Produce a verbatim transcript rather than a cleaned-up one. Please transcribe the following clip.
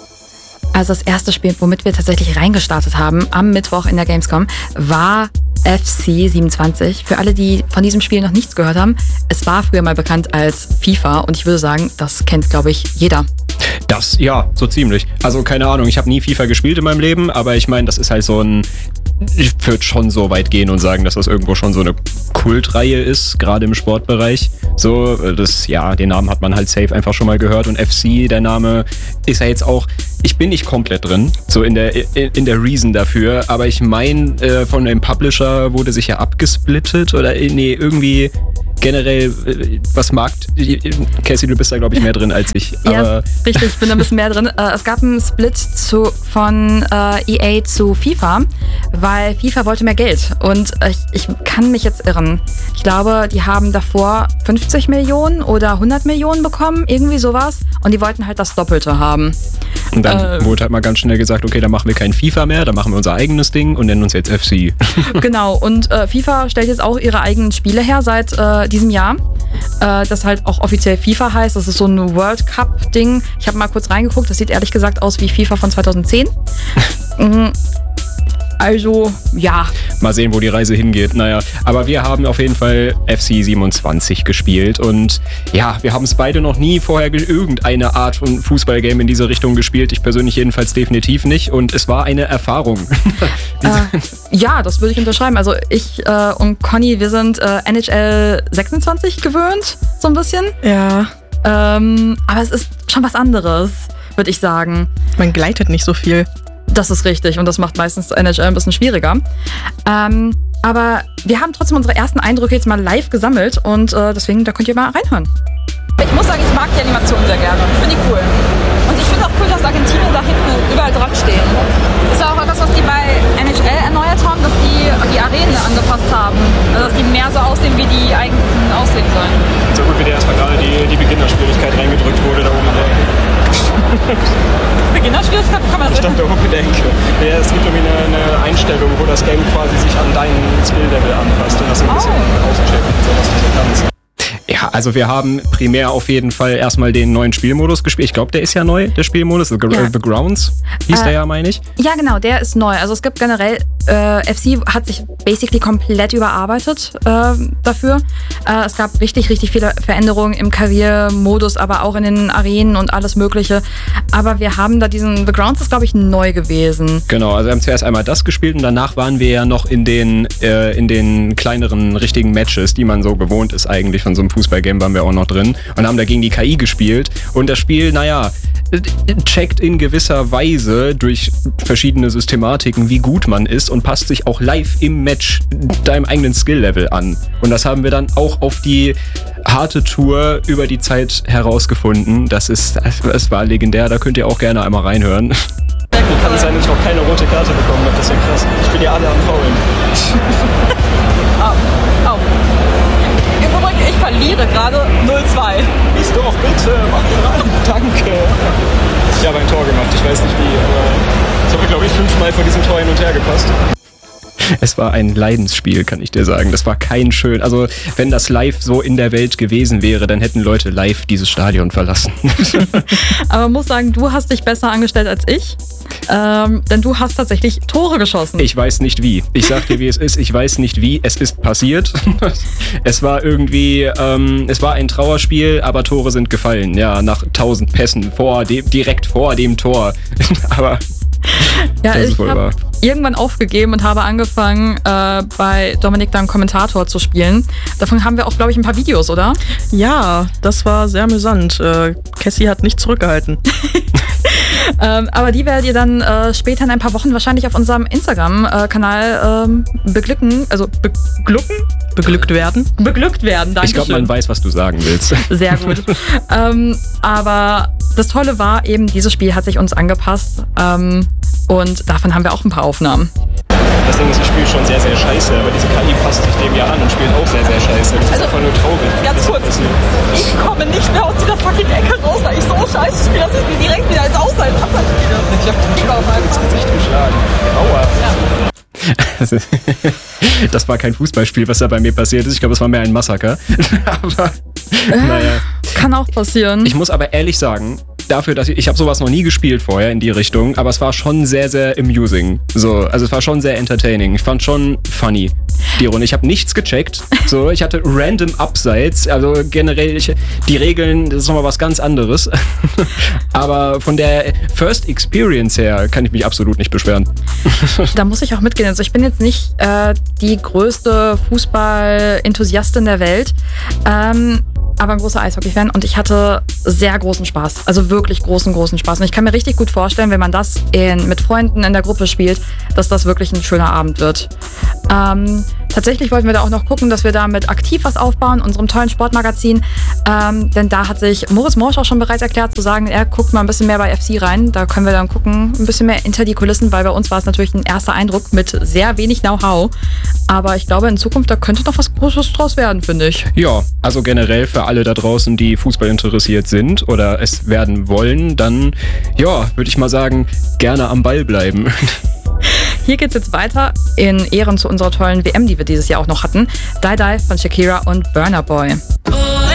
Also das erste Spiel, womit wir tatsächlich reingestartet haben, am Mittwoch in der Gamescom, war F C siebenundzwanzig. Für alle, die von diesem Spiel noch nichts gehört haben, es war früher mal bekannt als FIFA und ich würde sagen, das kennt, glaube ich, jeder. Das, ja, so ziemlich. Also keine Ahnung, ich habe nie FIFA gespielt in meinem Leben, aber ich meine, das ist halt so ein... Ich würde schon so weit gehen und sagen, dass das irgendwo schon so eine Kultreihe ist, gerade im Sportbereich. So, das, ja, den Namen hat man halt safe einfach schon mal gehört und F C, der Name ist ja jetzt auch, ich bin nicht komplett drin, so in der in der Reason dafür, aber ich meine, äh, von dem Publisher wurde sich ja abgesplittet oder nee, irgendwie generell, was Markt, Cassie, du bist da glaube ich mehr drin als ich. Aber ja, richtig, ich bin da ein bisschen mehr drin. Es gab einen Split zu, von äh, E A zu FIFA, weil FIFA wollte mehr Geld und ich, ich kann mich jetzt irren. Ich glaube, die haben davor fünfzig Millionen oder hundert Millionen bekommen, irgendwie sowas, und die wollten halt das Doppelte haben. Und dann äh, wurde halt mal ganz schnell gesagt, okay, dann machen wir kein FIFA mehr, dann machen wir unser eigenes Ding und nennen uns jetzt F C. Genau, und äh, FIFA stellt jetzt auch ihre eigenen Spiele her seit äh, diesem Jahr. Äh, das halt auch offiziell FIFA heißt. Das ist so ein World Cup-Ding. Ich habe mal kurz reingeguckt, das sieht ehrlich gesagt aus wie FIFA von zweitausendzehn. Also, ja. Mal sehen, wo die Reise hingeht. Naja, aber wir haben auf jeden Fall F C siebenundzwanzig gespielt und ja, wir haben es beide noch nie vorher ge- irgendeine Art von Fußballgame in diese Richtung gespielt. Ich persönlich jedenfalls definitiv nicht und es war eine Erfahrung. äh, ja, das würde ich unterschreiben. Also ich äh, und Conny, wir sind äh, N H L sechsundzwanzig gewöhnt, so ein bisschen. Ja. Ähm, aber es ist schon was anderes, würde ich sagen. Man gleitet nicht so viel. Das ist richtig und das macht meistens N H L ein bisschen schwieriger. Ähm, aber wir haben trotzdem unsere ersten Eindrücke jetzt mal live gesammelt und äh, deswegen, da könnt ihr mal reinhören. Ich muss sagen, ich mag die Animation sehr gerne. Ich finde die cool. Und ich finde auch cool, dass Argentinien da hinten überall dran stehen. Das war auch etwas, was die bei N H L erneuert haben, dass die die Arenen angepasst haben. Also, dass die mehr so aussehen, wie die eigentlich aussehen sollen. So gut wie dir erstmal gerade die, die Beginnerschwierigkeit reingedrückt wurde, da oben in der Ecke. Beginnerschwierigkeit kann man das Ich stand da oben in der Ecke. Ja, es gibt irgendwie eine, eine Einstellung, wo das Game quasi sich an deinen Skill-Level anpasst und das so ein bisschen oh. auschecken, sodass du so kannst. Ja, also wir haben primär auf jeden Fall erstmal den neuen Spielmodus gespielt. Ich glaube, der ist ja neu, der Spielmodus. The, ja. The Grounds hieß äh, der ja, meine ich. Ja, genau, der ist neu. Also es gibt generell, äh, F C hat sich basically komplett überarbeitet äh, dafür. Äh, es gab richtig, richtig viele Veränderungen im Karrieremodus, aber auch in den Arenen und alles Mögliche. Aber wir haben da diesen, The Grounds ist, glaube ich, neu gewesen. Genau, also wir haben zuerst einmal das gespielt und danach waren wir ja noch in den, äh, in den kleineren, richtigen Matches, die man so gewohnt ist eigentlich von so einem Fußballgame, waren wir auch noch drin und haben dagegen die K I gespielt und das Spiel, naja, checkt in gewisser Weise durch verschiedene Systematiken, wie gut man ist und passt sich auch live im Match deinem eigenen Skill-Level an. Und das haben wir dann auch auf die harte Tour über die Zeit herausgefunden. Das ist, es war legendär, da könnt ihr auch gerne einmal reinhören. Kann es sein, dass ich noch keine rote Karte bekommen habe, das ist ja krass. Ich bin ja alle am Faulen. Au, au. Übrigens, ich verliere gerade null zwei. Ist doch, bitte, mach ihn rein. Danke. Ich habe ein Tor gemacht, ich weiß nicht wie, aber ich habe, glaube ich, fünfmal vor diesem Tor hin und her gepasst. Es war ein Leidensspiel, kann ich dir sagen. Das war kein schön... Also, wenn das live so in der Welt gewesen wäre, dann hätten Leute live dieses Stadion verlassen. Aber man muss sagen, du hast dich besser angestellt als ich. Ähm, denn du hast tatsächlich Tore geschossen. Ich weiß nicht wie. Ich sag dir, wie es ist. Ich weiß nicht wie. Es ist passiert. Es war irgendwie... Ähm, es war ein Trauerspiel, aber Tore sind gefallen. Ja, nach tausend Pässen. Vor dem, direkt vor dem Tor. Aber... Ja, ich habe irgendwann aufgegeben und habe angefangen, äh, bei Dominik dann Kommentator zu spielen. Davon haben wir auch, glaube ich, ein paar Videos, oder? Ja, das war sehr amüsant. Äh, Cassie hat nicht zurückgehalten. ähm, aber die werdet ihr dann äh, später in ein paar Wochen wahrscheinlich auf unserem Instagram-Kanal ähm, beglücken, also beglucken? Beglückt werden. Beglückt werden, danke Ich glaube, man weiß, was du sagen willst. Sehr gut. ähm, aber das Tolle war eben, dieses Spiel hat sich uns angepasst ähm, und davon haben wir auch ein paar Aufnahmen. Das Ding ist, ich spiele schon sehr, sehr scheiße, aber diese K I passt sich dem ja an und spielt auch sehr, sehr scheiße. Das ist also, einfach nur traurig. Ganz kurz, ich komme nicht mehr aus dieser fucking Ecke raus, weil ich so scheiße spiele, dass ich mir direkt wieder ins Ausland spiele. Ich hab den Schlag ins Gesicht geschlagen. Aua. Ja. Das war kein Fußballspiel, was da bei mir passiert ist. Ich glaube, es war mehr ein Massaker. Aber, äh, naja. Kann auch passieren. Ich muss aber ehrlich sagen, dafür, dass ich, ich habe sowas noch nie gespielt vorher in die Richtung, aber es war schon sehr, sehr amusing. So, also es war schon sehr entertaining. Ich fand schon funny, die Runde. Ich habe nichts gecheckt. So, ich hatte random Upsides, also generell, ich, die Regeln, das ist nochmal was ganz anderes. Aber von der First Experience her kann ich mich absolut nicht beschweren. Da muss ich auch mitgehen. Also ich bin jetzt nicht äh, die größte Fußball-Enthusiastin der Welt, ähm, aber ein großer Eishockey-Fan und ich hatte sehr großen Spaß. Also wirklich großen, großen Spaß. Und ich kann mir richtig gut vorstellen, wenn man das in, mit Freunden in der Gruppe spielt, dass das wirklich ein schöner Abend wird. Ähm, tatsächlich wollten wir da auch noch gucken, dass wir da mit aktiv was aufbauen, unserem tollen Sportmagazin. Ähm, denn da hat sich Moritz Morsch auch schon bereits erklärt, zu sagen, er guckt mal ein bisschen mehr bei F C rein. Da können wir dann gucken, ein bisschen mehr hinter die Kulissen, weil bei uns war es natürlich ein erster Eindruck mit sehr wenig Know-how. Aber ich glaube, in Zukunft, da könnte noch was Großes draus werden, finde ich. Ja, also generell für alle da draußen, die Fußball interessiert sind oder es werden wollen, dann, ja, würde ich mal sagen, gerne am Ball bleiben. Hier geht's jetzt weiter in Ehren zu unserer tollen W M, die wir dieses Jahr auch noch hatten. Die Die von Shakira und Burna Boy.